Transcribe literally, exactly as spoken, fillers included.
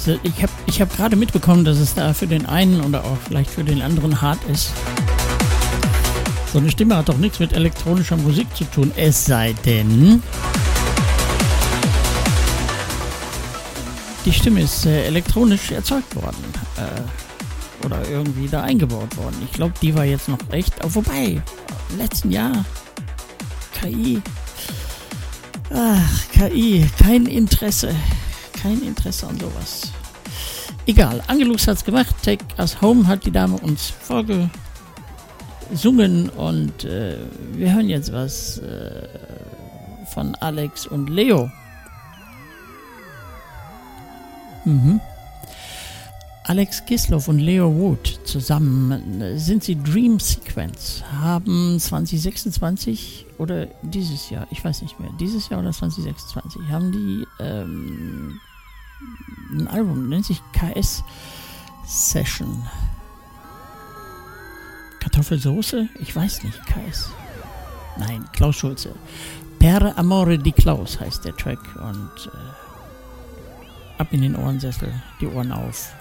Ich habe ich hab gerade mitbekommen, dass es da für den einen oder auch vielleicht für den anderen hart ist. So eine Stimme hat doch nichts mit elektronischer Musik zu tun, es sei denn, die Stimme ist äh, elektronisch erzeugt worden äh, oder irgendwie da eingebaut worden. Ich glaube, die war jetzt noch echt, oh, wobei, im letzten Jahr K I, ach, K I, kein Interesse, kein Interesse an sowas. Egal, Angelus hat's gemacht, Take Us Home hat die Dame uns vorgesungen und äh, wir hören jetzt was äh, von Alex und Leo. Mhm. Alex Kislow und Leo Wood zusammen sind sie Dream Sequence, haben zwanzig sechsundzwanzig oder dieses Jahr, ich weiß nicht mehr, dieses Jahr oder zwanzig sechsundzwanzig, haben die ähm, ein Album, nennt sich K S Session. Kartoffelsoße? Ich weiß nicht, K S. Nein, Klaus Schulze. Per Amore di Klaus heißt der Track und äh, ab in den Ohrensessel, die Ohren auf.